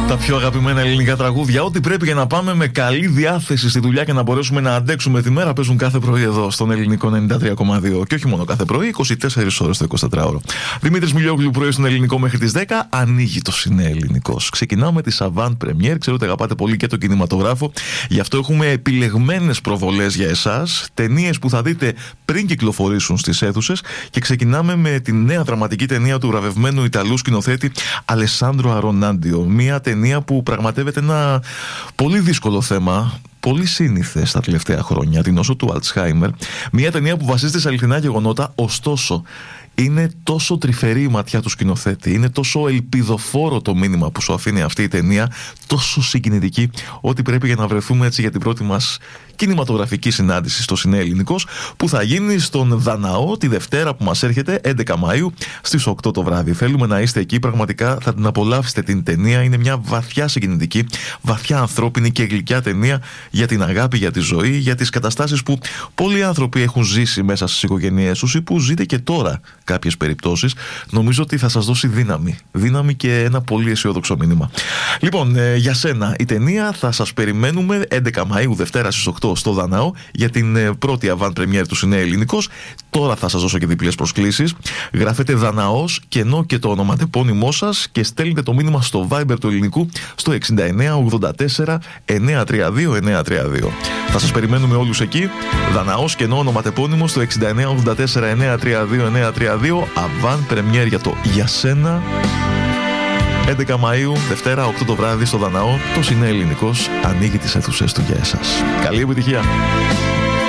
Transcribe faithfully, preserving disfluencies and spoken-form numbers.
Τα πιο αγαπημένα ελληνικά τραγούδια, ό,τι πρέπει για να πάμε με καλή διάθεση στη δουλειά και να μπορέσουμε να αντέξουμε τη μέρα, παίζουν κάθε πρωί εδώ στον Ελληνικό ενενήντα τρία κόμμα δύο. Και όχι μόνο κάθε πρωί, είκοσι τέσσερις ώρες το εικοσιτετράωρο. Δημήτρης Μιλιόγλου, πρωί στον Ελληνικό μέχρι τις δέκα. Ανοίγει το Σινέ Ελληνικός. Ξεκινάμε τη Avant Premiere. Ξέρω ότι αγαπάτε πολύ και το κινηματογράφο. Γι' αυτό έχουμε επιλεγμένες προβολές για εσάς. Ταινίες που θα δείτε πριν κυκλοφορήσουν στις αίθουσες. Και ξεκινάμε με τη νέα δραματική ταινία του βραβευμένου Ιταλού σκηνοθέτη Αλεσάντρο Αρονάντιο. Μια ταινία που πραγματεύεται ένα πολύ δύσκολο θέμα, πολύ σύνηθες τα τελευταία χρόνια, την νόσο του Αλτσχάιμερ. Μια ταινία που βασίζεται σε αληθινά γεγονότα, ωστόσο είναι τόσο τρυφερή η ματιά του σκηνοθέτη, είναι τόσο ελπιδοφόρο το μήνυμα που σου αφήνει αυτή η ταινία, τόσο συγκινητική, ότι πρέπει για να βρεθούμε έτσι για την πρώτη μας κινηματογραφική συνάντηση στο Σινέ Ελληνικός, που θα γίνει στον Δαναό τη Δευτέρα που μας έρχεται, έντεκα Μαΐου στις οκτώ το βράδυ. Θέλουμε να είστε εκεί, πραγματικά θα την απολαύσετε την ταινία. Είναι μια βαθιά συγκινητική, βαθιά ανθρώπινη και γλυκιά ταινία για την αγάπη, για τη ζωή, για τις καταστάσεις που πολλοί άνθρωποι έχουν ζήσει μέσα στις οικογένειές τους ή που ζείτε και τώρα κάποιες περιπτώσεις. Νομίζω ότι θα σας δώσει δύναμη, δύναμη και ένα πολύ αισιόδοξο μήνυμα. Λοιπόν, ε, για σένα η ταινία, θα σας περιμένουμε έντεκα Μαΐου Δευτέρα στις οκτώ στο Δαναό για την ε, πρώτη Avant Premiere του Σινέ Ελληνικός. Τώρα θα σας δώσω και διπλές προσκλήσεις. Γράφετε Δαναός, κενό και το ονοματεπώνυμό σας και στέλνετε το μήνυμα στο Viber του Ελληνικού στο εξήντα εννέα ογδόντα τέσσερα εννιακόσια τριάντα δύο εννιακόσια τριάντα δύο. Θα σας περιμένουμε όλους εκεί. Δαναός, κενό, ονοματεπώνυμο στο εξήντα εννέα ογδόντα τέσσερα εννιακόσια τριάντα δύο εννιακόσια τριάντα δύο. Avant Premiere για το Για Σένα. έντεκα Μαΐου, Δευτέρα, οκτώ το βράδυ στο Δαναό. Το Σινέ Ελληνικός ανοίγει τις αίθουσες του για εσάς. Καλή επιτυχία!